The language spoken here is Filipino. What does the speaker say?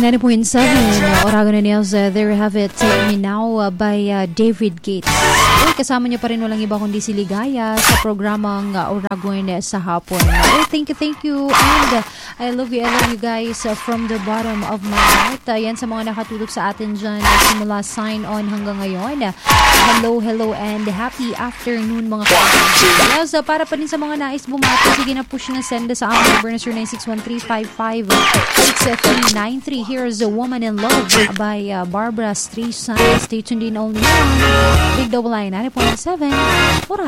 90.7 Oragon and Nails, there you have it. Take Me Now by David Gates. Kasama niyo pa rin walang iba kundi si Ligaya sa programang Oragon sa hapon. Thank you. And I love you guys from the bottom of my heart. Yan sa mga nakatulog sa atin dyan simula sign on hanggang ngayon. Hello and happy afternoon mga kapatid. Yes, para pa rin sa mga nais bumati, sige na push na send sa aming number na 0961-355-6393. Here's A Woman in Love by Barbara Streisand. Stay tuned in only on Big Double I 90.7.